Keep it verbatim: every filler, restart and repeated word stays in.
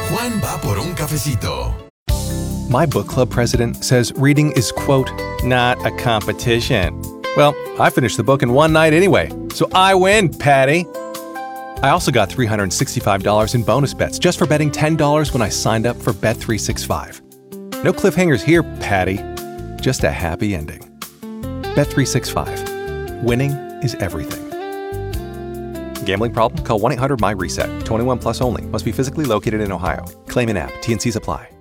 Juan va por un cafecito. My book club president says reading is, quote, not a competition. Well, I finished the book in one night anyway, so I win, Patty. I also got three hundred sixty-five dollars in bonus bets just for betting ten dollars when I signed up for Bet three sixty-five. No cliffhangers here, Patty. Just a happy ending. Bet three sixty-five. Winning is everything. Gambling problem? Call one eight hundred M Y RESET. twenty-one plus only. Must be physically located in Ohio. Claim in app. T N Cs apply.